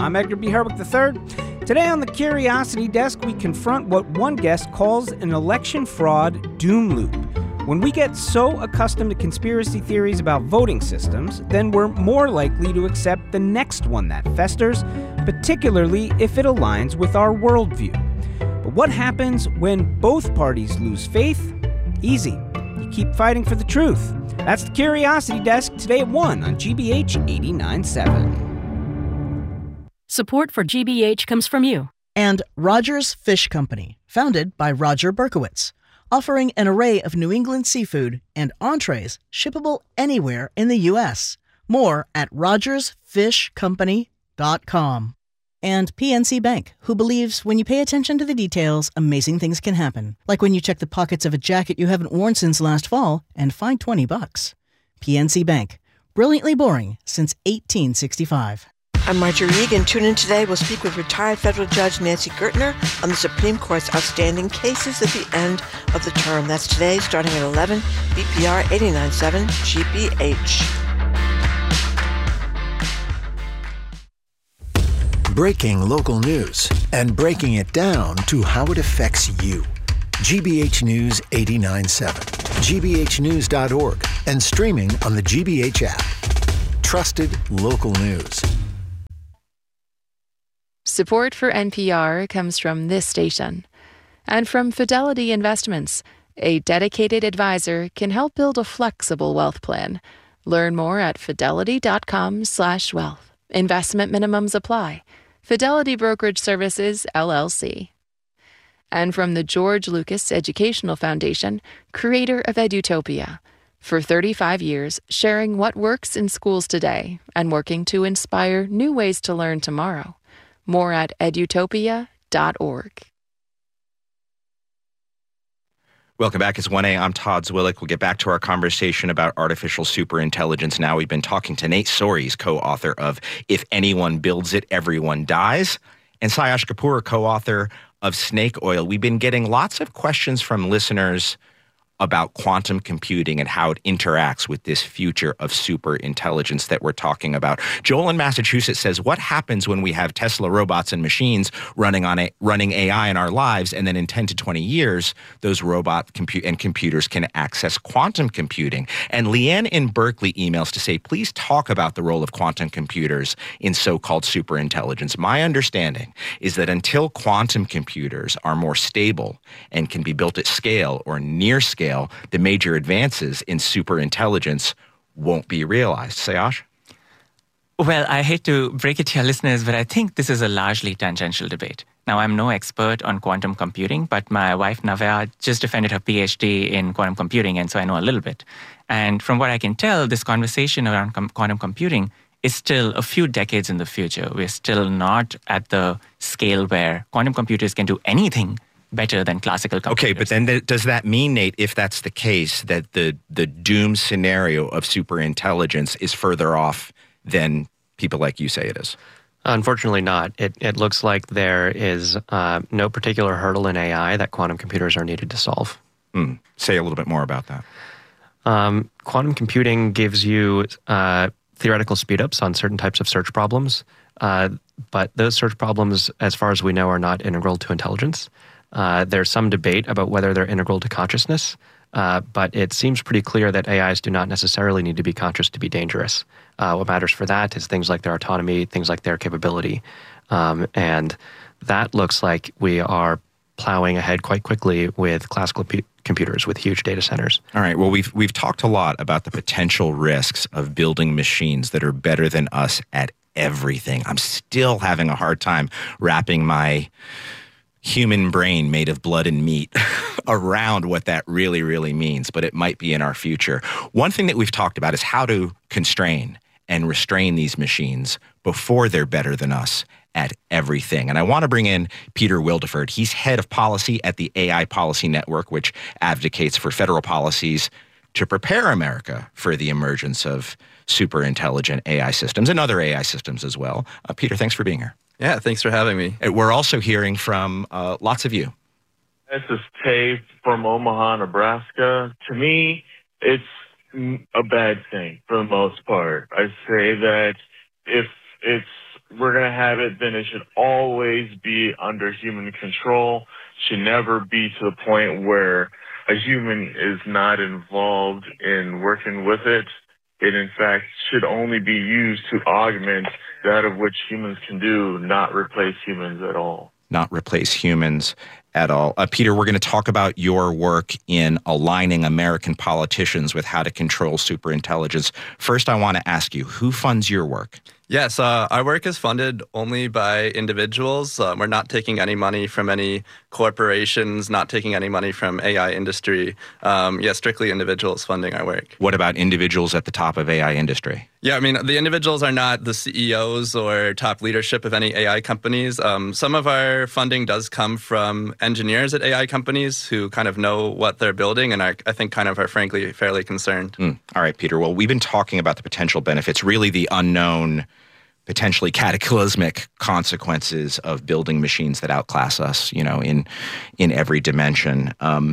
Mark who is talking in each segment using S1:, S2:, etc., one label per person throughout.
S1: I'm Edgar B. Herwick III. Today on the Curiosity Desk, we confront what one guest calls an election fraud doom loop. When we get so accustomed to conspiracy theories about voting systems, then we're more likely to accept the next one that festers, particularly if it aligns with our worldview. But what happens when both parties lose faith? Easy. You keep fighting for the truth. That's the Curiosity Desk, today at 1 on GBH 89.7.
S2: Support for GBH comes from you.
S3: And Rogers Fish Company, founded by Roger Berkowitz, offering an array of New England seafood and entrees shippable anywhere in the U.S. More at rogersfishcompany.com. And PNC Bank, who believes when you pay attention to the details, amazing things can happen. Like when you check the pockets of a jacket you haven't worn since last fall and find $20. PNC Bank, brilliantly boring since 1865.
S4: I'm Marjorie Egan. Tune in today. We'll speak with retired federal judge Nancy Gertner on the Supreme Court's outstanding cases at the end of the term. That's today, starting at 11, BPR 89.7 GBH.
S5: Breaking local news and breaking it down to how it affects you. GBH News 89.7, gbhnews.org, and streaming on the GBH app. Trusted local news.
S6: Support for NPR comes from this station and from Fidelity Investments. A dedicated advisor can help build a flexible wealth plan. Learn more at fidelity.com/wealth. Investment minimums apply. Fidelity Brokerage Services, LLC. And from the George Lucas Educational Foundation, creator of Edutopia. For 35 years, sharing what works in schools today and working to inspire new ways to learn tomorrow. More at edutopia.org.
S7: Welcome back. It's 1A. I'm Todd Zwillich. We'll get back to our conversation about artificial superintelligence now. We've been talking to Nate Soares, co-author of If Anyone Builds It, Everyone Dies, and Sayash Kapoor, co-author of Snake Oil. We've been getting lots of questions from listeners about quantum computing and how it interacts with this future of superintelligence that we're talking about. Joel in Massachusetts says, what happens when we have Tesla robots and machines running AI in our lives, and then in 10 to 20 years, those computers can access quantum computing? And Leanne in Berkeley emails to say, please talk about the role of quantum computers in so-called superintelligence. My understanding is that until quantum computers are more stable and can be built at scale or near scale, the major advances in superintelligence won't be realized. Sayash?
S8: Well, I hate to break it to your listeners, but I think this is a largely tangential debate. Now, I'm no expert on quantum computing, but my wife, Navya, just defended her PhD in quantum computing, and so I know a little bit. And from what I can tell, this conversation around quantum computing is still a few decades in the future. We're still not at the scale where quantum computers can do anything better than classical computers.
S7: Okay, but then does that mean, Nate, if that's the case, that the doom scenario of superintelligence is further off than people like you say it is?
S9: Unfortunately not. It looks like there is no particular hurdle in AI that quantum computers are needed to solve.
S7: Say a little bit more about that.
S9: Quantum computing gives you theoretical speedups on certain types of search problems, but those search problems, as far as we know, are not integral to intelligence. There's some debate about whether they're integral to consciousness, but it seems pretty clear that AIs do not necessarily need to be conscious to be dangerous. What matters for that is things like their autonomy, things like their capability. And that looks like we are plowing ahead quite quickly with classical computers with huge data centers.
S7: All right. Well, we've talked a lot about the potential risks of building machines that are better than us at everything. I'm still having a hard time wrapping my human brain made of blood and meat around what that really, really means, but it might be in our future. One thing that we've talked about is how to constrain and restrain these machines before they're better than us at everything. And I want to bring in Peter Wildeford. He's head of policy at the AI Policy Network, which advocates for federal policies to prepare America for the emergence of super intelligent AI systems and other AI systems as well. Peter, thanks for being here.
S10: Yeah, thanks for having me.
S7: We're also hearing from lots of you.
S11: This is Tay from Omaha, Nebraska. To me, it's a bad thing for the most part. I say that if we're going to have it, then it should always be under human control. Should never be to the point where a human is not involved in working with it. It, in fact, should only be used to augment that of which humans can do, not replace humans at all.
S7: Not replace humans at all. Peter, we're going to talk about your work in aligning American politicians with how to control superintelligence. First, I want to ask you, who funds your work?
S10: Yes, our work is funded only by individuals. We're not taking any money from any corporations, not taking any money from AI industry. Strictly individuals funding our work.
S7: What about individuals at the top of AI industry?
S10: Yeah, I mean, the individuals are not the CEOs or top leadership of any AI companies. Some of our funding does come from engineers at AI companies who kind of know what they're building and I think kind of are frankly fairly concerned.
S7: All right, Peter. Well, we've been talking about the potential benefits, really the unknown, potentially cataclysmic consequences of building machines that outclass us, in every dimension.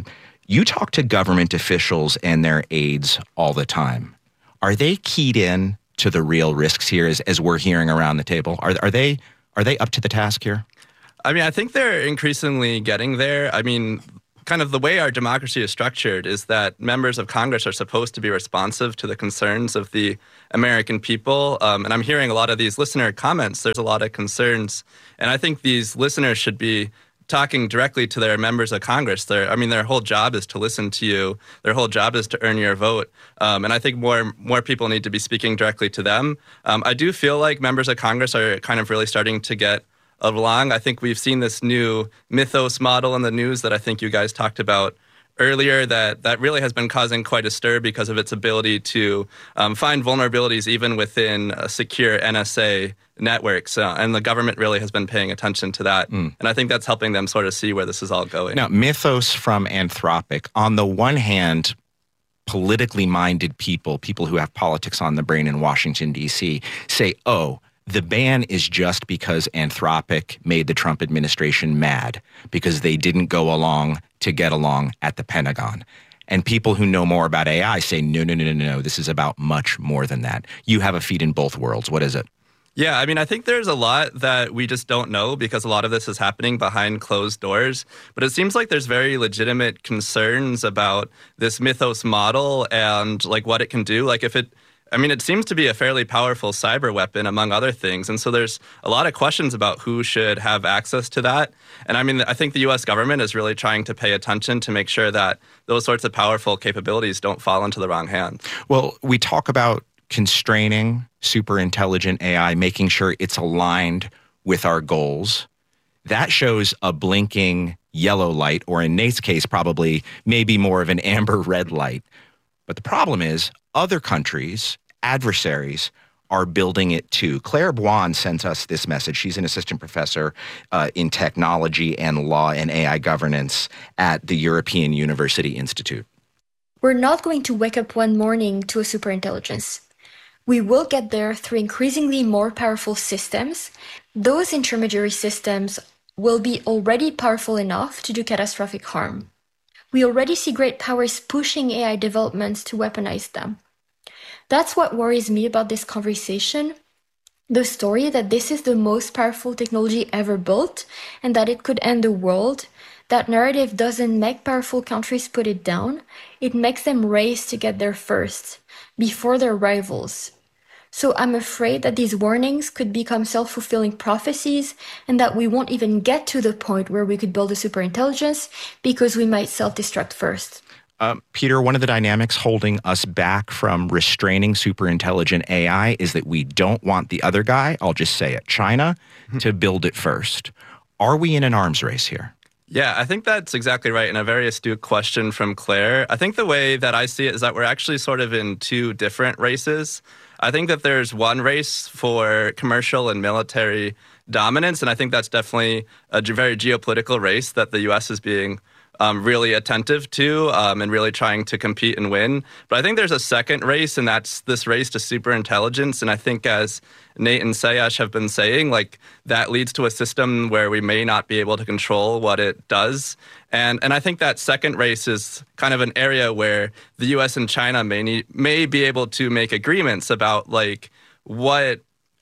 S7: You talk to government officials and their aides all the time. Are they keyed in to the real risks here as we're hearing around the table? Are they up to the task here?
S10: I mean, I think they're increasingly getting there. I mean, kind of the way our democracy is structured is that members of Congress are supposed to be responsive to the concerns of the American people. And I'm hearing a lot of these listener comments. There's a lot of concerns. And I think these listeners should be talking directly to their members of Congress. Their whole job is to listen to you. Their whole job is to earn your vote. And I think more people need to be speaking directly to them. I do feel like members of Congress are kind of really starting to get along. I think we've seen this new mythos model in the news that I think you guys talked about earlier that really has been causing quite a stir because of its ability to find vulnerabilities even within secure NSA networks. And the government really has been paying attention to that. And I think that's helping them sort of see where this is all going.
S7: Now, mythos from Anthropic. On the one hand, politically minded people who have politics on the brain in Washington, D.C., say, the ban is just because Anthropic made the Trump administration mad because they didn't go along to get along at the Pentagon. And people who know more about AI say, no, this is about much more than that. You have a feet in both worlds. What is it?
S10: Yeah, I mean, I think there's a lot that we just don't know because a lot of this is happening behind closed doors. But it seems like there's very legitimate concerns about this mythos model and like what it can do. Like it seems to be a fairly powerful cyber weapon, among other things. And so there's a lot of questions about who should have access to that. And I think the U.S. government is really trying to pay attention to make sure that those sorts of powerful capabilities don't fall into the wrong hands.
S7: Well, we talk about constraining super intelligent AI, making sure it's aligned with our goals. That shows a blinking yellow light, or in Nate's case, probably maybe more of an amber red light. But the problem is other countries, adversaries, are building it too. Claire Buon sent us this message. She's an assistant professor in technology and law and AI governance at the European University Institute.
S12: We're not going to wake up one morning to a superintelligence. We will get there through increasingly more powerful systems. Those intermediary systems will be already powerful enough to do catastrophic harm. We already see great powers pushing AI developments to weaponize them. That's what worries me about this conversation. The story that this is the most powerful technology ever built and that it could end the world, that narrative doesn't make powerful countries put it down. It makes them race to get there first, before their rivals. So I'm afraid that these warnings could become self-fulfilling prophecies and that we won't even get to the point where we could build a superintelligence because we might self-destruct first.
S7: Peter, one of the dynamics holding us back from restraining superintelligent AI is that we don't want the other guy, I'll just say it, China, to build it first. Are we in an arms race here?
S10: Yeah, I think that's exactly right, and a very astute question from Claire. I think the way that I see it is that we're actually sort of in two different races. I think that there's one race for commercial and military dominance, and I think that's definitely a very geopolitical race that the U.S. is being really attentive to and really trying to compete and win. But I think there's a second race, and that's this race to superintelligence. And I think as Nate and Sayesh have been saying, like that leads to a system where we may not be able to control what it does. And I think that second race is kind of an area where the U.S. and China may be able to make agreements about like what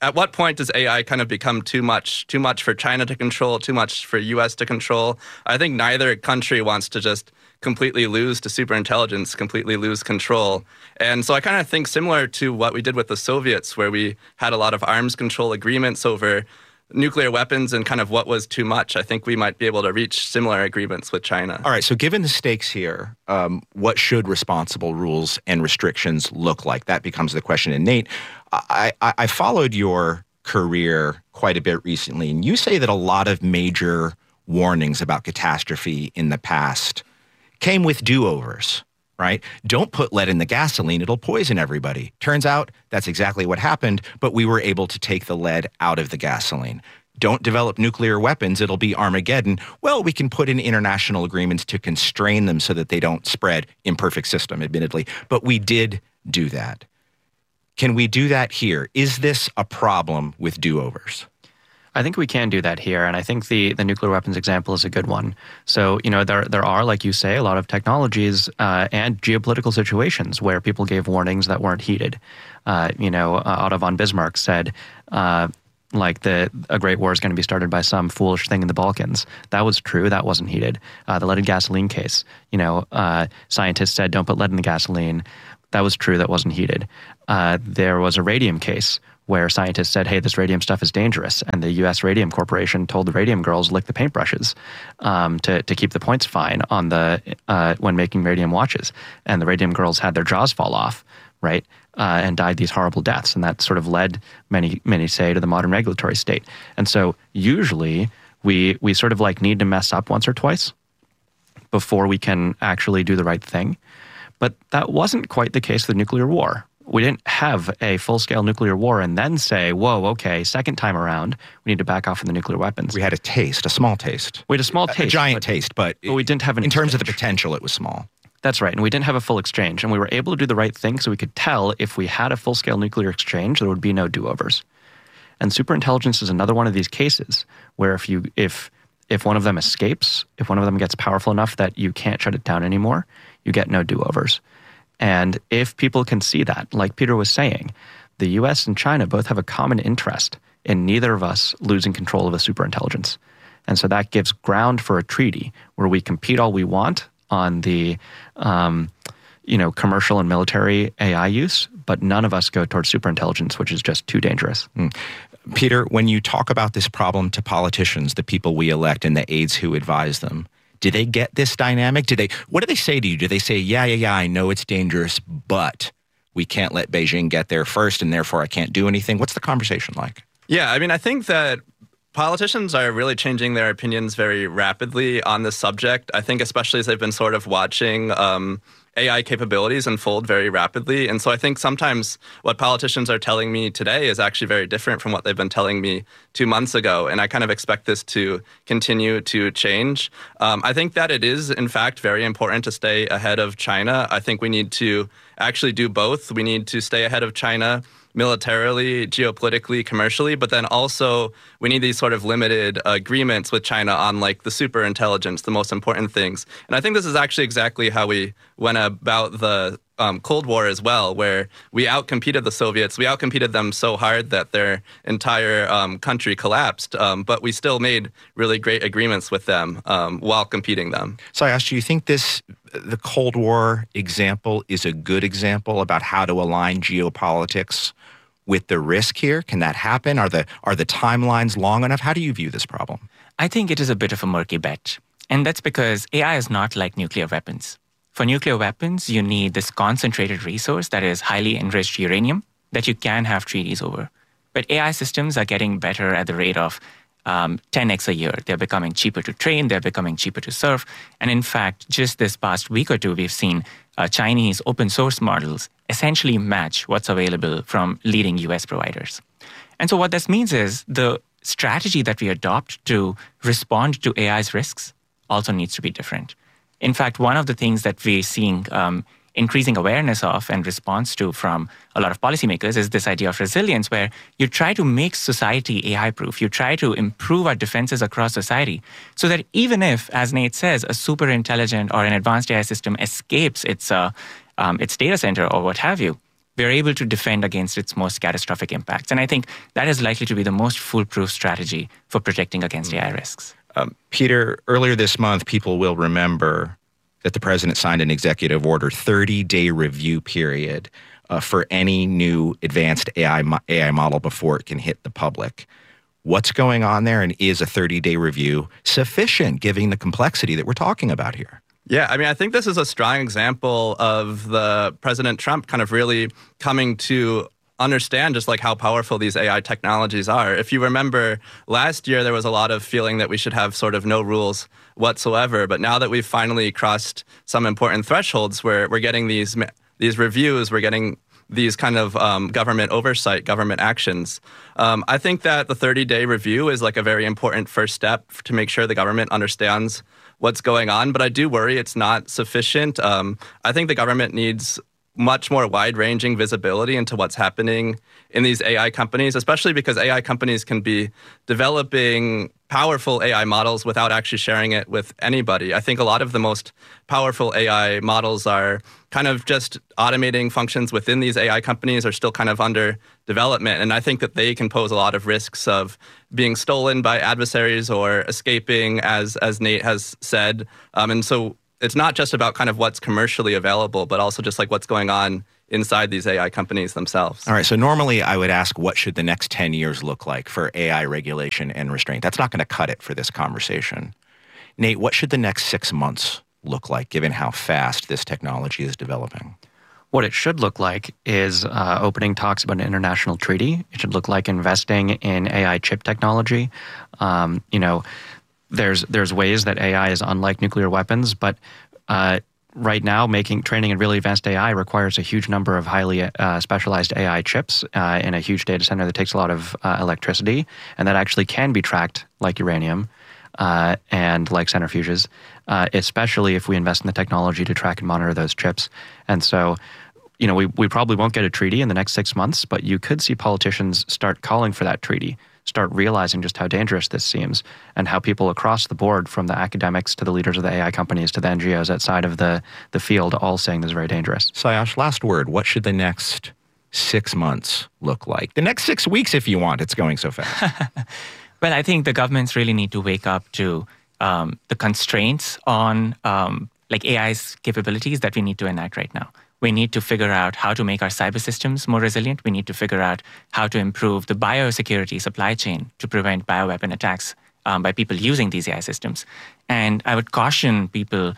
S10: at what point does AI kind of become too much for China to control, too much for US to control? I think neither country wants to just completely lose to superintelligence, completely lose control. And so I kind of think similar to what we did with the Soviets, where we had a lot of arms control agreements over nuclear weapons and kind of what was too much. I think we might be able to reach similar agreements with China.
S7: All right, so given the stakes here, what should responsible rules and restrictions look like? That becomes the question. And Nate, I followed your career quite a bit recently, and you say that a lot of major warnings about catastrophe in the past came with do-overs, right? Don't put lead in the gasoline, it'll poison everybody. Turns out that's exactly what happened, but we were able to take the lead out of the gasoline. Don't develop nuclear weapons, it'll be Armageddon. Well, we can put in international agreements to constrain them so that they don't spread. Imperfect system, admittedly, but we did do that. Can we do that here? Is this a problem with do-overs?
S9: I think we can do that here, and I think the nuclear weapons example is a good one. So, there are, like you say, a lot of technologies and geopolitical situations where people gave warnings that weren't heeded. Otto von Bismarck said, a great war is going to be started by some foolish thing in the Balkans. That was true. That wasn't heeded. The lead in gasoline case, scientists said, don't put lead in the gasoline. That was true. That wasn't heeded. There was a radium case where scientists said, hey, this radium stuff is dangerous. And the U.S. Radium Corporation told the radium girls lick the paintbrushes to keep the points fine on when making radium watches. And the radium girls had their jaws fall off, right, and died these horrible deaths. And that sort of led, many say, to the modern regulatory state. And so usually we sort of need to mess up once or twice before we can actually do the right thing. But that wasn't quite the case with the nuclear war. We didn't have a full-scale nuclear war and then say, whoa, okay, second time around, we need to back off from the nuclear weapons.
S7: We had a small taste.
S9: We had a small taste.
S7: A giant taste, but
S9: we didn't have an
S7: in terms of the potential, it was small.
S9: That's right, and we didn't have a full exchange, and we were able to do the right thing so we could tell if we had a full-scale nuclear exchange, there would be no do-overs. And superintelligence is another one of these cases where if one of them escapes, if one of them gets powerful enough that you can't shut it down anymore, you get no do-overs. And if people can see that, like Peter was saying, the US and China both have a common interest in neither of us losing control of a superintelligence. And so that gives ground for a treaty where we compete all we want on the commercial and military AI use, but none of us go towards superintelligence, which is just too dangerous.
S7: Peter, when you talk about this problem to politicians, the people we elect and the aides who advise them, do they get this dynamic? What do they say to you? Do they say, yeah, I know it's dangerous, but we can't let Beijing get there first, and therefore I can't do anything? What's the conversation like?
S10: Yeah, I think that politicians are really changing their opinions very rapidly on this subject. I think especially as they've been sort of watching AI capabilities unfold very rapidly. And so I think sometimes what politicians are telling me today is actually very different from what they've been telling me 2 months ago. And I kind of expect this to continue to change. I think that it is, in fact, very important to stay ahead of China. I think we need to actually do both. We need to stay ahead of China militarily, geopolitically, commercially, but then also we need these sort of limited agreements with China on the superintelligence, the most important things. And I think this is actually exactly how we went about the Cold War as well, where we outcompeted the Soviets. We outcompeted them so hard that their entire country collapsed, but we still made really great agreements with them while competing them.
S7: So I asked you, think the Cold War example is a good example about how to align geopolitics with the risk here? Can that happen? Are the timelines long enough? How do you view this problem?
S8: I think it is a bit of a murky bet. And that's because AI is not like nuclear weapons. For nuclear weapons, you need this concentrated resource that is highly enriched uranium that you can have treaties over. But AI systems are getting better at the rate of 10x a year. They're becoming cheaper to train. They're becoming cheaper to serve. And in fact, just this past week or two, we've seen Chinese open source models essentially match what's available from leading US providers. And so what this means is the strategy that we adopt to respond to AI's risks also needs to be different. In fact, one of the things that we're seeing increasing awareness of and response to from a lot of policymakers is this idea of resilience, where you try to make society AI-proof. You try to improve our defenses across society so that even if, as Nate says, a super intelligent or an advanced AI system escapes its data center or what have you, we're able to defend against its most catastrophic impacts. And I think that is likely to be the most foolproof strategy for protecting against AI risks.
S7: Peter, earlier this month, people will remember that the president signed an executive order, 30-day review period for any new advanced AI model before it can hit the public. What's going on there, and is a 30-day review sufficient, given the complexity that we're talking about here?
S10: Yeah, I mean, I think this is a strong example of the President Trump kind of really coming to understand just like how powerful these AI technologies are. If you remember last year, there was a lot of feeling that we should have sort of no rules whatsoever. But now that we've finally crossed some important thresholds where we're getting these reviews, we're getting these kind of government oversight, government actions. I think that the 30-day review is like a very important first step to make sure the government understands what's going on. But I do worry it's not sufficient. I think the government needs much more wide-ranging visibility into what's happening in these AI companies, especially because AI companies can be developing powerful AI models without actually sharing it with anybody. I think a lot of the most powerful AI models are kind of just automating functions within these AI companies are still kind of under development. And I think that they can pose a lot of risks of being stolen by adversaries or escaping, as Nate has said. And so it's not just about kind of what's commercially available, but also just like what's going on inside these AI companies themselves.
S7: All right, so normally I would ask, what should the next 10 years look like for AI regulation and restraint? That's not going to cut it for this conversation. Nate, what should the next 6 months look like, given how fast this technology is developing?
S9: What it should look like is opening talks about an international treaty. It should look like investing in AI chip technology. There's ways that AI is unlike nuclear weapons, but right now, training in really advanced AI requires a huge number of highly specialized AI chips in a huge data center that takes a lot of electricity, and that actually can be tracked like uranium and like centrifuges, especially if we invest in the technology to track and monitor those chips. And so, we probably won't get a treaty in the next 6 months, but you could see politicians start calling for that treaty, start realizing just how dangerous this seems, and how people across the board, from the academics to the leaders of the AI companies to the NGOs outside of the field, all saying this is very dangerous.
S7: Sayash, last word. What should the next 6 months look like? The next 6 weeks, if you want. It's going so fast.
S8: Well, I think the governments really need to wake up to the constraints on AI's capabilities that we need to enact right now. We need to figure out how to make our cyber systems more resilient. We need to figure out how to improve the biosecurity supply chain to prevent bioweapon attacks by people using these AI systems. And I would caution people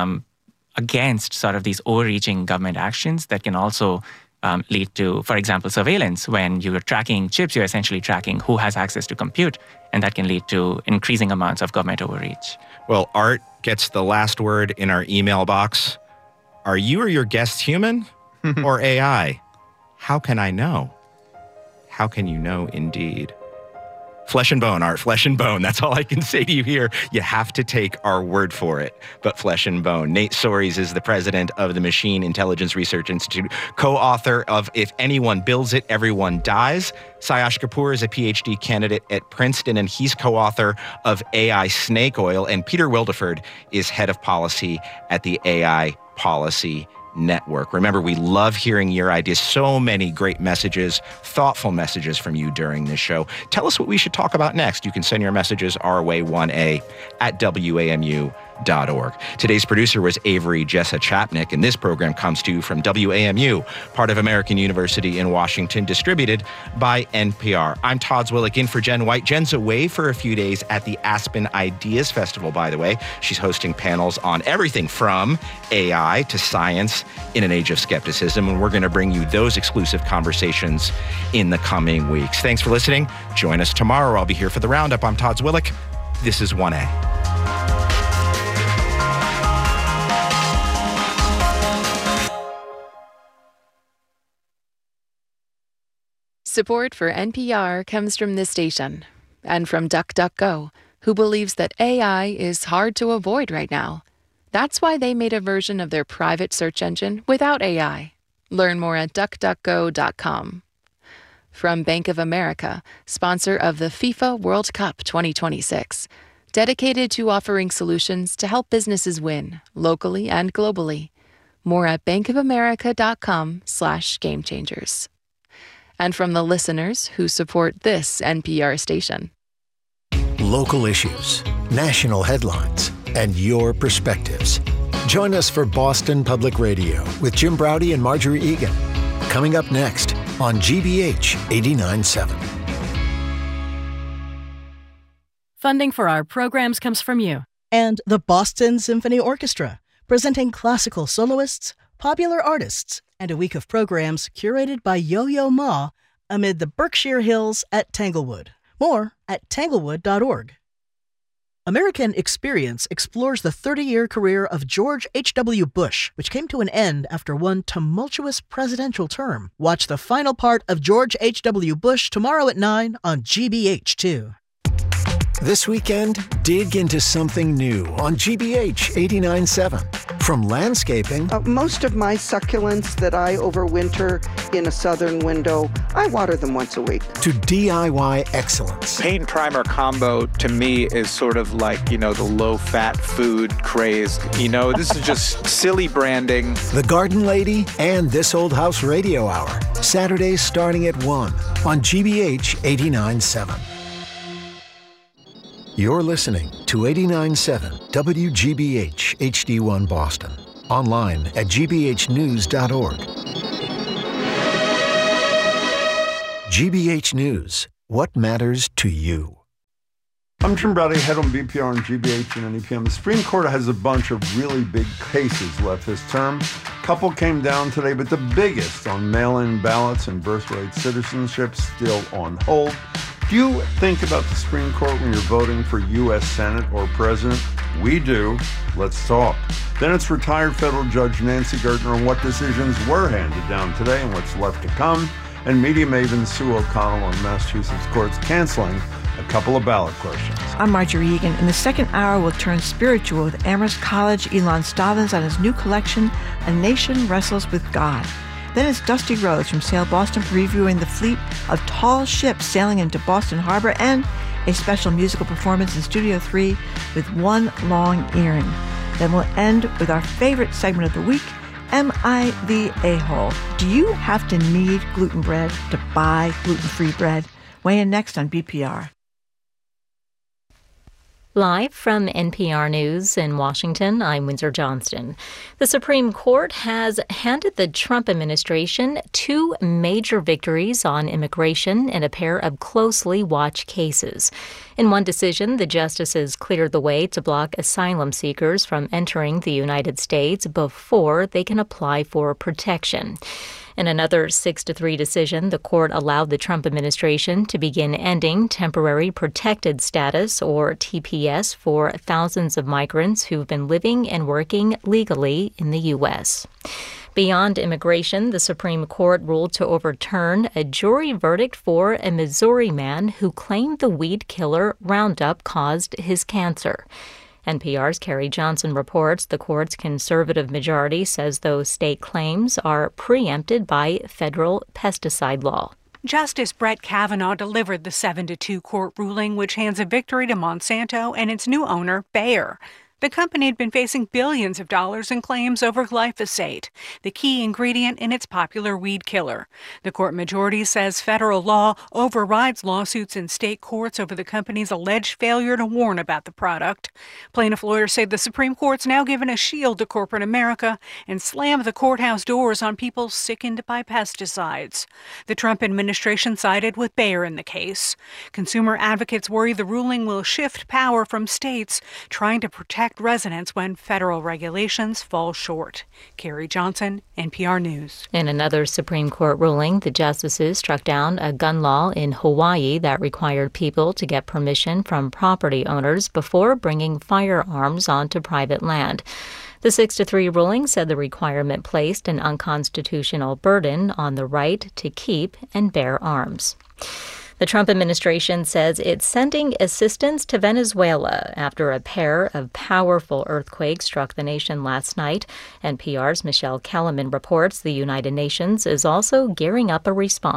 S8: against sort of these overreaching government actions that can also lead to, for example, surveillance. When you're tracking chips, you're essentially tracking who has access to compute, and that can lead to increasing amounts of government overreach.
S7: Well, Art gets the last word in our email box. Are you or your guests human or AI? How can I know? How can you know indeed? Flesh and bone, Art, flesh and bone. That's all I can say to you here. You have to take our word for it, but flesh and bone. Nate Soares is the president of the Machine Intelligence Research Institute, co-author of If Anyone Builds It, Everyone Dies. Sayash Kapoor is a PhD candidate at Princeton, and he's co-author of AI Snake Oil. And Peter Wildeford is head of policy at the AI Policy Network. Remember, we love hearing your ideas. So many great messages, thoughtful messages from you during this show. Tell us what we should talk about next. You can send your messages our way, 1A at WAMU.org. Today's producer was Avery Jessa Chapnick, and this program comes to you from WAMU, part of American University in Washington, distributed by NPR. I'm Todd Zwillich in for Jen White. Jen's away for a few days at the Aspen Ideas Festival, by the way. She's hosting panels on everything from AI to science in an age of skepticism, and we're going to bring you those exclusive conversations in the coming weeks. Thanks for listening. Join us tomorrow. I'll be here for the Roundup. I'm Todd Zwillich. This is 1A.
S6: Support for NPR comes from this station and from DuckDuckGo, who believes that AI is hard to avoid right now. That's why they made a version of their private search engine without AI. Learn more at duckduckgo.com. From Bank of America, sponsor of the FIFA World Cup 2026, dedicated to offering solutions to help businesses win, locally and globally. More at bankofamerica.com/gamechangers. And from the listeners who support this NPR station.
S5: Local issues, national headlines, and your perspectives. Join us for Boston Public Radio with Jim Braude and Marjorie Egan. Coming up next on GBH 89.7.
S2: Funding for our programs comes from you.
S3: And the Boston Symphony Orchestra, presenting classical soloists, popular artists, and a week of programs curated by Yo-Yo Ma amid the Berkshire Hills at Tanglewood. More at tanglewood.org. American Experience explores the 30-year career of George H.W. Bush, which came to an end after one tumultuous presidential term. Watch the final part of George H.W. Bush tomorrow at 9 on GBH2.
S5: This weekend, dig into something new on GBH 89.7. From landscaping...
S13: most of my succulents that I overwinter in a southern window, I water them once a week.
S5: ...to DIY excellence.
S14: Paint and primer combo, to me, is sort of like, the low-fat food craze. This is just silly branding.
S5: The Garden Lady and This Old House Radio Hour. Saturdays starting at 1 on GBH 89.7. You're listening to 89.7 WGBH HD1 Boston. Online at gbhnews.org. GBH News. What matters to you?
S15: I'm Jim Braude, head on BPR and GBH and NEPM. The Supreme Court has a bunch of really big cases left this term. A couple came down today, but the biggest on mail-in ballots and birthright citizenship still on hold. Do you think about the Supreme Court when you're voting for U.S. Senate or President? We do. Let's talk. Then it's retired federal judge Nancy Gertner on what decisions were handed down today and what's left to come, and media maven Sue O'Connell on Massachusetts courts canceling a couple of ballot questions.
S16: I'm Marjorie Egan. In the second hour, we'll turn spiritual with Amherst College Elon Stavins on his new collection, A Nation Wrestles with God. Then it's Dusty Rhodes from Sail Boston previewing the fleet of tall ships sailing into Boston Harbor and a special musical performance in Studio 3 with One Long Earring. Then we'll end with our favorite segment of the week, Am I the A-Hole? Do you have to need gluten bread to buy gluten-free bread? Weigh in next on BPR.
S17: Live from NPR News in Washington, I'm Windsor Johnston. The Supreme Court has handed the Trump administration two major victories on immigration in a pair of closely watched cases. In one decision, the justices cleared the way to block asylum seekers from entering the United States before they can apply for protection. In another 6-3 decision, the court allowed the Trump administration to begin ending temporary protected status, or TPS, for thousands of migrants who've been living and working legally in the U.S. Beyond immigration, the Supreme Court ruled to overturn a jury verdict for a Missouri man who claimed the weed killer Roundup caused his cancer. NPR's Carrie Johnson reports the court's conservative majority says those state claims are preempted by federal pesticide law.
S18: Justice Brett Kavanaugh delivered the 7-2 court ruling, which hands a victory to Monsanto and its new owner, Bayer. The company had been facing billions of dollars in claims over glyphosate, the key ingredient in its popular weed killer. The court majority says federal law overrides lawsuits in state courts over the company's alleged failure to warn about the product. Plaintiff lawyers say the Supreme Court's now given a shield to corporate America and slammed the courthouse doors on people sickened by pesticides. The Trump administration sided with Bayer in the case. Consumer advocates worry the ruling will shift power from states trying to protect residents when federal regulations fall short. Carrie Johnson, NPR News.
S17: In another Supreme Court ruling, the justices struck down a gun law in Hawaii that required people to get permission from property owners before bringing firearms onto private land. The 6-3 ruling said the requirement placed an unconstitutional burden on the right to keep and bear arms. The Trump administration says it's sending assistance to Venezuela after a pair of powerful earthquakes struck the nation last night. NPR's Michelle Kellerman reports the United Nations is also gearing up a response.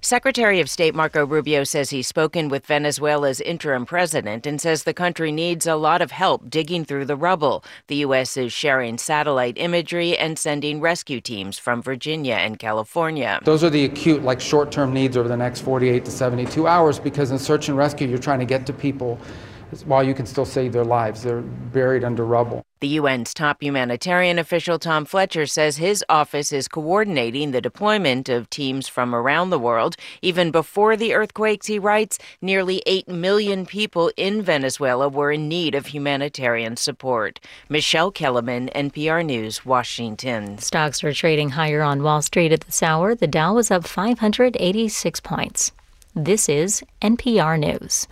S19: Secretary of State Marco Rubio says he's spoken with Venezuela's interim president and says the country needs a lot of help digging through the rubble. The U.S. is sharing satellite imagery and sending rescue teams from Virginia and California.
S20: Those are the acute, short-term needs over the next 48 to 72 hours, because in search and rescue, you're trying to get to people while you can still save their lives. They're buried under rubble.
S19: The UN's top humanitarian official, Tom Fletcher, says his office is coordinating the deployment of teams from around the world. Even before the earthquakes, he writes, nearly 8 million people in Venezuela were in need of humanitarian support. Michelle Kellerman, NPR News, Washington.
S17: Stocks are trading higher on Wall Street at this hour. The Dow was up 586 points. This is NPR News.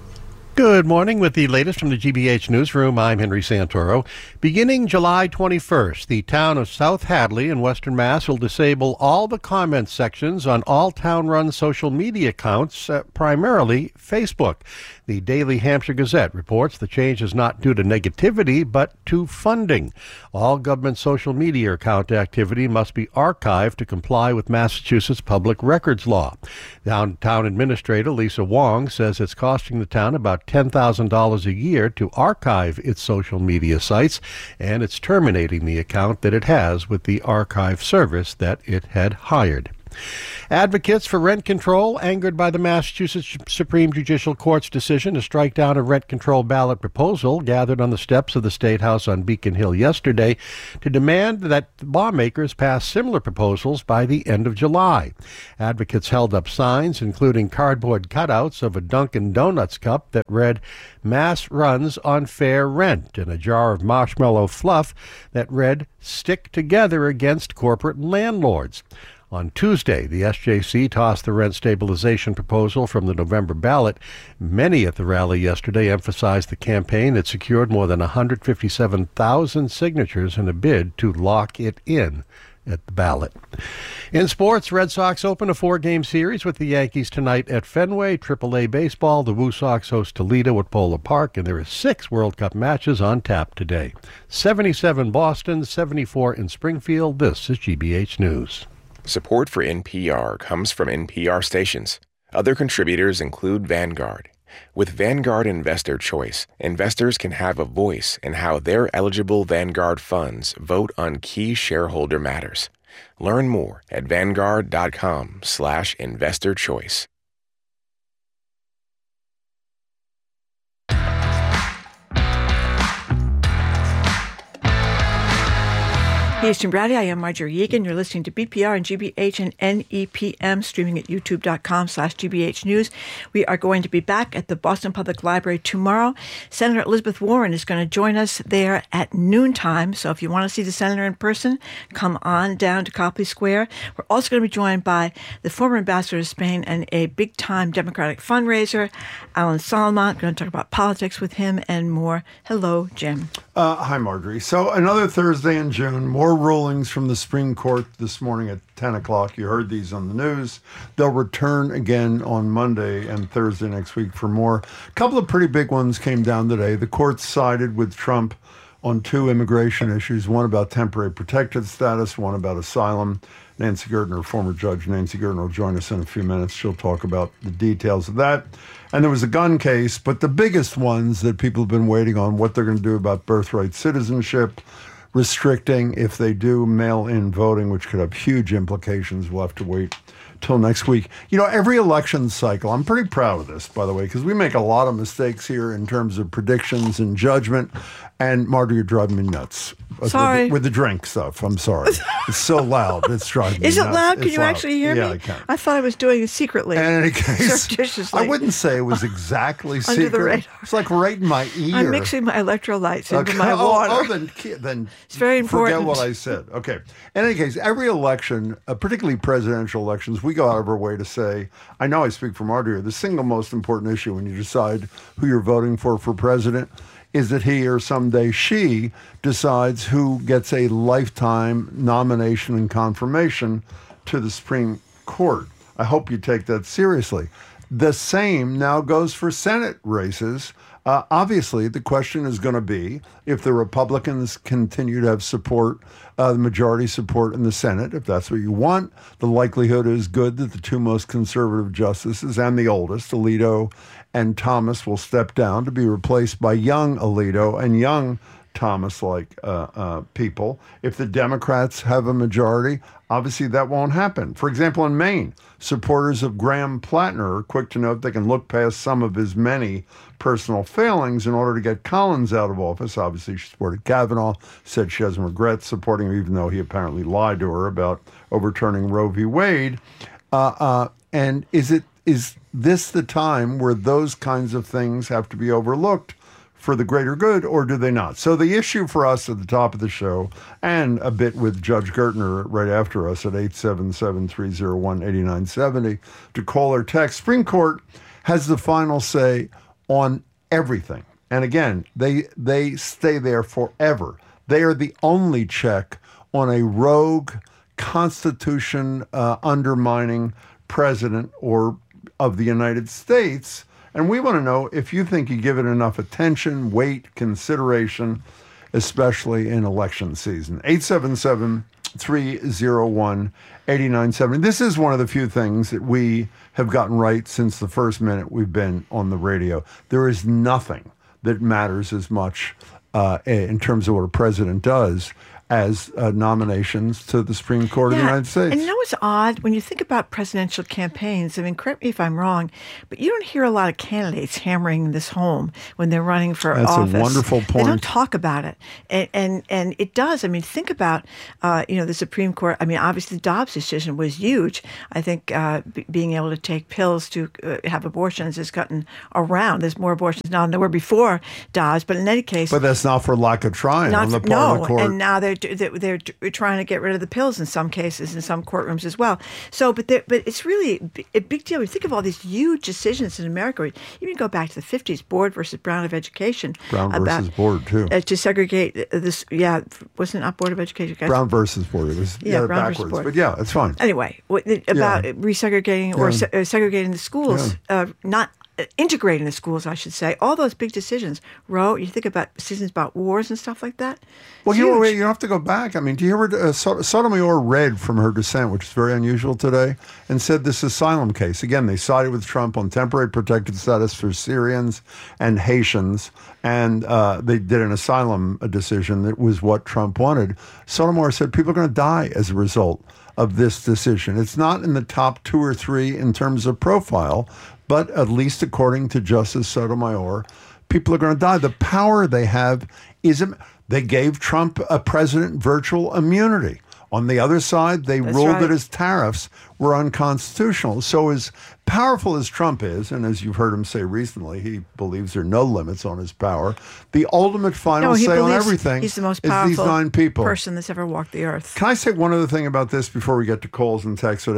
S21: Good morning. With the latest from the GBH Newsroom, I'm Henry Santoro. Beginning July 21st, the town of South Hadley in Western Mass will disable all the comment sections on all town-run social media accounts, primarily Facebook. The Daily Hampshire Gazette reports the change is not due to negativity, but to funding. All government social media account activity must be archived to comply with Massachusetts public records law. Downtown Administrator Lisa Wong says it's costing the town about $10,000 a year to archive its social media sites, and it's terminating the account that it has with the archive service that it had hired. Advocates for rent control, angered by the Massachusetts Supreme Judicial Court's decision to strike down a rent control ballot proposal, gathered on the steps of the State House on Beacon Hill yesterday to demand that lawmakers pass similar proposals by the end of July. Advocates held up signs, including cardboard cutouts of a Dunkin' Donuts cup that read, "Mass runs on fair rent," and a jar of marshmallow fluff that read, "Stick together against corporate landlords." On Tuesday, the SJC tossed the rent stabilization proposal from the November ballot. Many at the rally yesterday emphasized the campaign had secured more than 157,000 signatures in a bid to lock it in at the ballot. In sports, Red Sox open a 4-game series with the Yankees tonight at Fenway. AAA baseball, the Woo Sox host Toledo at Polo Park, and there are 6 World Cup matches on tap today. 77 Boston, 74 in Springfield. This is GBH News.
S22: Support for NPR comes from NPR stations. Other contributors include Vanguard. With Vanguard Investor Choice, investors can have a voice in how their eligible Vanguard funds vote on key shareholder matters. Learn more at Vanguard.com/investorchoice.
S16: Hey, it's Jim Brady. I am Marjorie Yeagan. You're listening to BPR and GBH and NEPM, streaming at youtube.com/GBH News. We are going to be back at the Boston Public Library tomorrow. Senator Elizabeth Warren is going to join us there at noontime. So if you want to see the senator in person, come on down to Copley Square. We're also going to be joined by the former ambassador to Spain and a big-time Democratic fundraiser, Alan Salmont. Going to talk about politics with him and more. Hello, Jim.
S15: Hi, Marjorie. So another Thursday in June, more rulings from the Supreme Court this morning at 10 o'clock. You heard these on the news. They'll return again on Monday and Thursday next week for more. A couple of pretty big ones came down today. The court sided with Trump on 2 immigration issues, one about temporary protected status, one about asylum. Nancy Gertner, former Judge Nancy Gertner, will join us in a few minutes. She'll talk about the details of that. And there was a gun case, but the biggest ones that people have been waiting on, what they're going to do about birthright citizenship, restricting, if they do, mail-in voting, which could have huge implications. We'll have to wait till next week. You know, every election cycle, I'm pretty proud of this, by the way, because we make a lot of mistakes here in terms of predictions and judgment. And Marty, you're driving me nuts.
S16: Sorry.
S15: With the drink stuff. I'm sorry. It's so loud. It's driving me nuts.
S16: Is it loud? Can you
S15: loud.
S16: actually hear me?
S15: Yeah, I can.
S16: I thought I was doing it secretly.
S15: In any case,
S16: surreptitiously.
S15: I wouldn't say it was exactly
S16: Under
S15: secret.
S16: the radar.
S15: It's like right in my ear.
S16: I'm mixing my electrolytes into my water.
S15: Then
S16: it's very important.
S15: Forget what I said. Okay. In any case, every election, particularly presidential elections, we go out of our way to say, I know I speak for Marty here, the single most important issue when you decide who you're voting for president is that he or someday she decides who gets a lifetime nomination and confirmation to the Supreme Court. I hope you take that seriously. The same now goes for Senate races. Obviously, the question is going to be if the Republicans continue to have support, the majority support in the Senate, if that's what you want, the likelihood is good that the two most conservative justices and the oldest, Alito and Thomas, will step down to be replaced by young Alito and young Thomas-like people. If the Democrats have a majority, obviously that won't happen. For example, in Maine, supporters of Graham Plattner are quick to note they can look past some of his many personal failings in order to get Collins out of office. Obviously, she supported Kavanaugh, said she doesn't regret supporting him, even though he apparently lied to her about overturning Roe v. Wade. And is this the time where those kinds of things have to be overlooked for the greater good, or do they not? So the issue for us at the top of the show, and a bit with Judge Gertner right after us at 877-301-8970 to call or text. Supreme Court has the final say on everything. And again, they stay there forever. They are the only check on a rogue Constitution undermining president or of the United States. And we want to know if you think you give it enough attention, weight, consideration, especially in election season. 877-301-8970. This is one of the few things that we have gotten right since the first minute we've been on the radio. There is nothing that matters as much in terms of what a president does as nominations to the Supreme Court of the United States.
S16: And you know what's odd? When you think about presidential campaigns, I mean, correct me if I'm wrong, but you don't hear a lot of candidates hammering this home when they're running for office.
S15: That's a wonderful point.
S16: They don't talk about it. And it does. I mean, think about, the Supreme Court. I mean, obviously, the Dobbs decision was huge. I think being able to take pills to have abortions has gotten around. There's more abortions now than there were before Dobbs. But in any case.
S15: But that's not for lack of trying on the part of the court.
S16: And now they're trying to get rid of the pills in some cases, in some courtrooms as well. So, but it's really a big deal. We think of all these huge decisions in America. Even go back to the 50s, Board versus Brown of Education.
S15: Brown versus Board, too.
S16: To segregate this, wasn't it not Board of Education? Guys?
S15: Brown versus Board. It was
S16: Brown
S15: backwards.
S16: versus Board.
S15: But yeah, it's fine.
S16: Anyway, about resegregating or segregating the schools, not integrating the schools, I should say. All those big decisions. Roe, you think about decisions about wars and stuff like that.
S15: Well, you don't have to go back. I mean, do you hear what Sotomayor read from her dissent, which is very unusual today, and said this asylum case. Again, they sided with Trump on temporary protected status for Syrians and Haitians, and they did an asylum decision that was what Trump wanted. Sotomayor said people are going to die as a result of this decision. It's not in the top 2 or 3 in terms of profile, but at least according to Justice Sotomayor, people are going to die. The power they have is they gave Trump a president virtual immunity. On the other side, they ruled that his tariffs were unconstitutional. So as powerful as Trump is, and as you've heard him say recently, he believes there are no limits on his power. The ultimate final say on everything
S16: he's the most
S15: is
S16: powerful
S15: these 9 people.
S16: person that's ever walked the earth.
S15: Can I say one other thing about this before we get to calls and texts at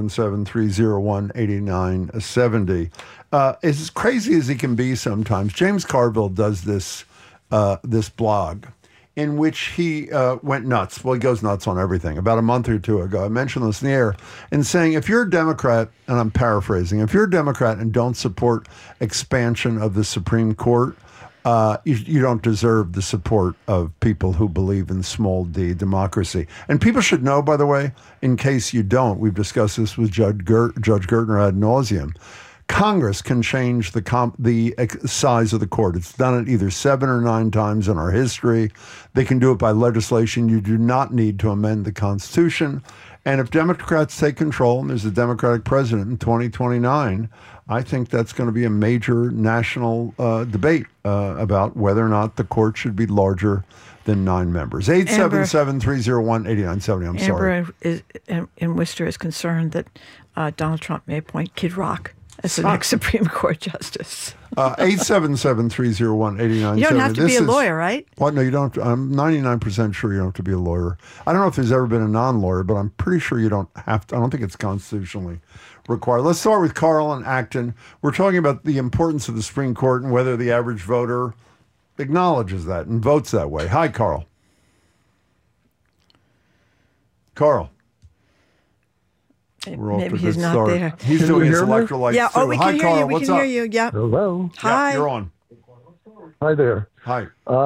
S15: 877-301-8970? As crazy as he can be sometimes, James Carville does this blog in which he went nuts. Well, he goes nuts on everything. About a month or 2 ago, I mentioned this in the air, and saying, if you're a Democrat, and I'm paraphrasing, if you're a Democrat and don't support expansion of the Supreme Court, you don't deserve the support of people who believe in small d democracy. And people should know, by the way, in case you don't, we've discussed this with Judge Gertner ad nauseum, Congress can change the size of the court. It's done it either 7 or 9 times in our history. They can do it by legislation. You do not need to amend the Constitution. And if Democrats take control and there's a Democratic president in 2029, I think that's going to be a major national debate about whether or not the court should be larger than 9 members. 877-301-8970. I'm sorry.
S16: Amber in Worcester is concerned that Donald Trump may appoint Kid Rock as the next Supreme Court justice.
S15: 877-301-8970.
S16: You don't have to be a lawyer, right?
S15: What? No, you don't. I'm 99% sure you don't have to be a lawyer. I don't know if there's ever been a non-lawyer, but I'm pretty sure you don't have to. I don't think it's constitutionally required. Let's start with Carl in Acton. We're talking about the importance of the Supreme Court and whether the average voter acknowledges that and votes that way. Hi, Carl. Carl. We're off
S16: Maybe
S15: to a
S16: he's
S15: good
S16: not
S15: start.
S16: there.
S15: He's doing his electrolytes.
S16: Yeah. Oh,
S15: too.
S16: we
S15: Hi,
S16: can hear
S15: Carl.
S16: you. We
S15: What's
S16: can
S15: up?
S16: hear you. Yep.
S1: Hello.
S16: Hi.
S15: Yeah, you're on.
S1: Hi there.
S15: Hi.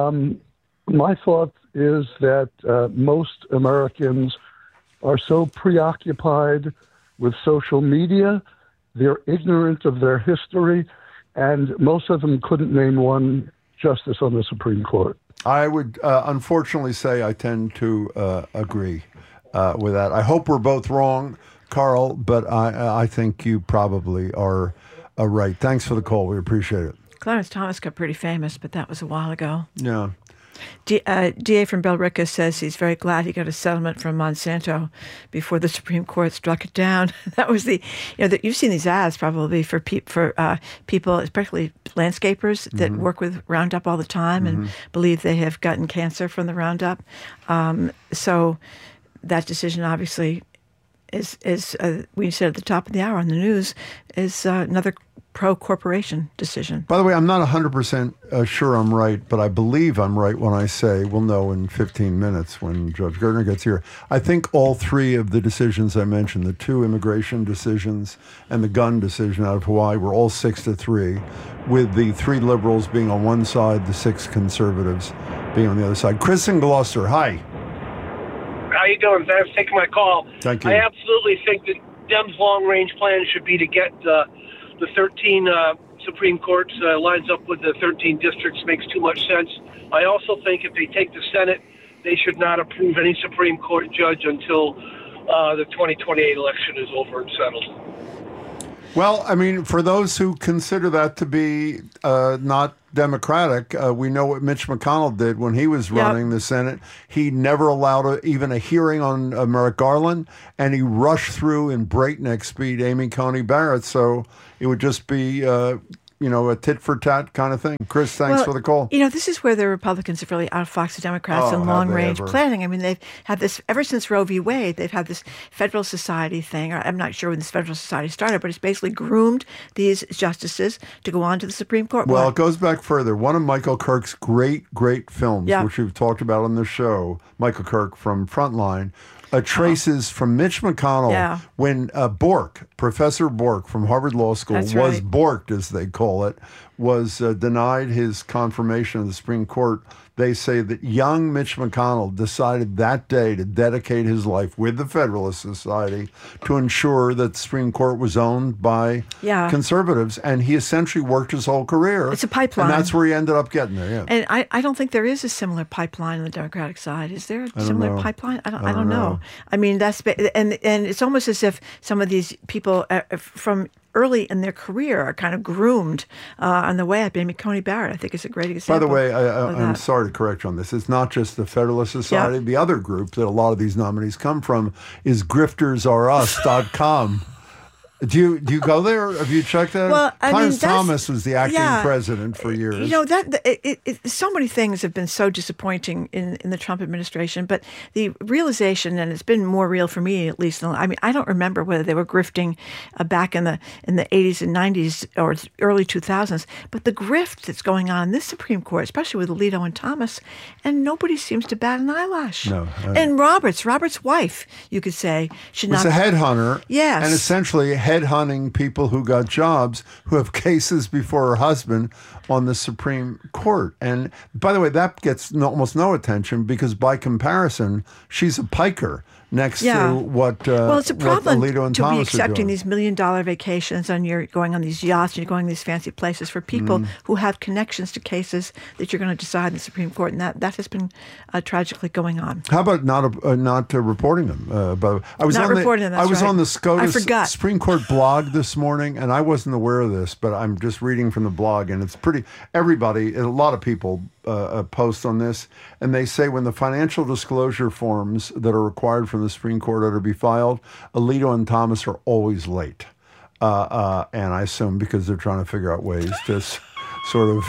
S1: My thought is that most Americans are so preoccupied with social media, they're ignorant of their history, and most of them couldn't name one justice on the Supreme Court.
S15: I would unfortunately say I tend to agree with that. I hope we're both wrong, Carl, but I think you probably are right. Thanks for the call. We appreciate it.
S16: Clarence Thomas got pretty famous, but that was a while ago.
S15: Yeah.
S16: DA from Billerica says he's very glad he got a settlement from Monsanto before the Supreme Court struck it down. That was you've seen these ads probably for people, especially landscapers that work with Roundup all the time and believe they have gotten cancer from the Roundup. So that decision obviously is we said at the top of the hour on the news, is another pro-corporation decision.
S15: By the way, I'm not 100% sure I'm right, but I believe I'm right when I say, we'll know in 15 minutes when Judge Gertner gets here. I think all three of the decisions I mentioned, the two immigration decisions and the gun decision out of Hawaii, were all 6-3, with the 3 liberals being on one side, the 6 conservatives being on the other side. Chris in Gloucester, hi.
S4: How you doing? Thanks for taking my call.
S15: Thank you.
S4: I absolutely think that Dem's long-range plan should be to get the 13 Supreme Court lines up with the 13 districts. Makes too much sense. I also think if they take the Senate, they should not approve any Supreme Court judge until the 2028 election is over and settled.
S15: Well, I mean, for those who consider that to be not democratic, we know what Mitch McConnell did when he was running the Senate. He never allowed even a hearing on Merrick Garland, and he rushed through in breakneck speed Amy Coney Barrett. So it would just be, a tit-for-tat kind of thing. Chris, thanks for the call.
S16: This is where the Republicans have really outfoxed the Democrats in long-range planning. I mean, they've had this, ever since Roe v. Wade, they've had this Federal Society thing. I'm not sure when this Federal Society started, but it's basically groomed these justices to go on to the Supreme Court.
S15: Well, it goes back further. One of Michael Kirk's great films, which we've talked about on the show, Michael Kirk from Frontline, traces from Mitch McConnell when Professor Bork from Harvard Law School was borked, as they call it, was denied his confirmation of the Supreme Court. They say that young Mitch McConnell decided that day to dedicate his life with the Federalist Society to ensure that the Supreme Court was owned by conservatives, and he essentially worked his whole career.
S16: It's a pipeline.
S15: And that's where he ended up getting there, yeah.
S16: And I don't think there is a similar pipeline on the Democratic side. Is there a similar pipeline? I don't know. I mean, and it's almost as if some of these people from early in their career are kind of groomed on the way up. Amy Coney Barrett, I think, is a great example.
S15: By the way, I'm sorry to correct you on this. It's not just the Federalist Society. The other group that a lot of these nominees come from is griftersareus.com. Do you go there? Have you checked that?
S16: Well,
S15: Clarence Thomas was the acting president for years.
S16: So many things have been so disappointing in the Trump administration, but the realization, and it's been more real for me at least. I mean, I don't remember whether they were grifting back in the 80s and 90s or early 2000s, but the grift that's going on in this Supreme Court, especially with Alito and Thomas, and nobody seems to bat an eyelash.
S15: No.
S16: And Roberts' wife, you could say, should not.
S15: Was a headhunter.
S16: Yes.
S15: And essentially headhunting people who got jobs who have cases before her husband on the Supreme Court. And by the way, that gets almost no attention because by comparison, she's a piker next to what
S16: well, it's a problem
S15: Alito and
S16: to
S15: Thomas
S16: be
S15: are
S16: accepting
S15: doing.
S16: these $1 million vacations and you're going on these yachts and you're going to these fancy places for people who have connections to cases that you're going to decide in the Supreme Court, and that has been tragically going on.
S15: How about not reporting them? I was on the SCOTUS Supreme Court blog this morning, and I wasn't aware of this, but I'm just reading from the blog, and it's a lot of people post on this, and they say when the financial disclosure forms that are required from the Supreme Court are to be filed, Alito and Thomas are always late. And I assume because they're trying to figure out ways to sort of...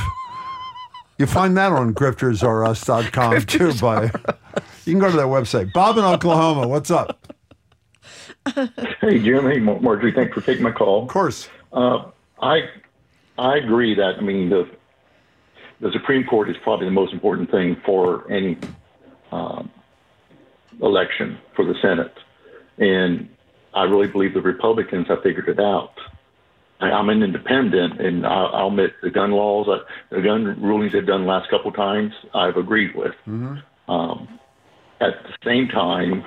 S15: You find that on griftersareus.com too. You can go to that website. Bob in Oklahoma, what's up?
S23: Hey, Jim. Hey, Marjorie. Thanks for taking my call.
S15: Of course.
S23: I agree that, the Supreme Court is probably the most important thing for any election for the Senate. And I really believe the Republicans have figured it out. I'm an independent, and I'll admit the gun laws, the gun rulings they've done the last couple of times, I've agreed with. At the same time,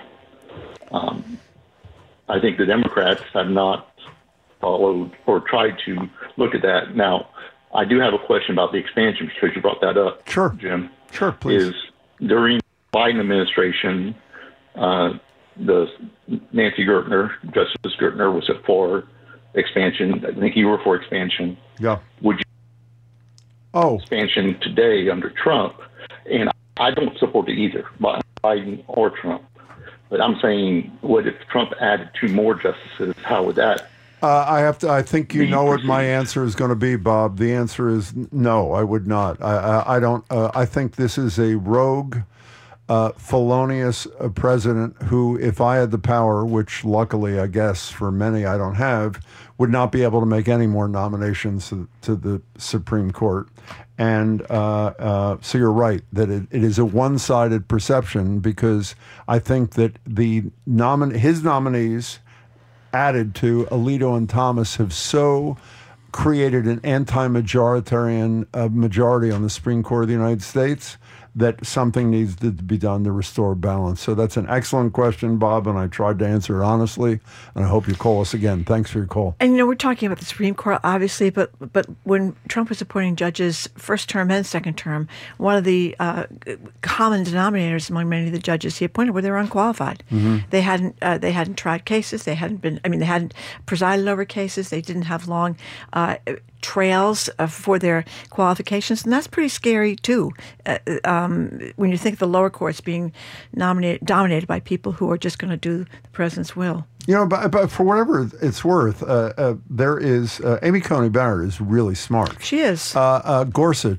S23: I think the Democrats have not followed or tried to look at that. Now, I do have a question about the expansion because you brought that up,
S15: Sure.
S23: Jim.
S15: Sure, please.
S23: Is during the Biden administration, the Nancy Gertner, Justice Gertner, was for expansion. I think you were for expansion.
S15: Yeah.
S23: Would you expansion today under Trump? And I don't support it either, Biden or Trump. But I'm saying, what if Trump added 2 more justices? How would that?
S15: I think you know what my answer is going to be, Bob. The answer is no, I would not. I don't. I think this is a rogue, felonious president who, if I had the power, which luckily I guess for many I don't have, would not be able to make any more nominations to the Supreme Court. And so you're right that it is a one-sided perception, because I think that his nominees, added to Alito and Thomas, have so created an anti-majoritarian majority on the Supreme Court of the United States that something needs to be done to restore balance. So that's an excellent question, Bob, and I tried to answer it honestly, and I hope you call us again. Thanks for your call.
S16: And, we're talking about the Supreme Court, obviously, but when Trump was appointing judges first term and second term, one of the common denominators among many of the judges he appointed were they were unqualified. They hadn't tried cases. They hadn't presided over cases. They didn't have long trails for their qualifications, and that's pretty scary too. When you think of the lower courts being dominated by people who are just going to do the president's will.
S15: But for whatever it's worth, there is Amy Coney Barrett is really smart.
S16: She is.
S15: Gorsuch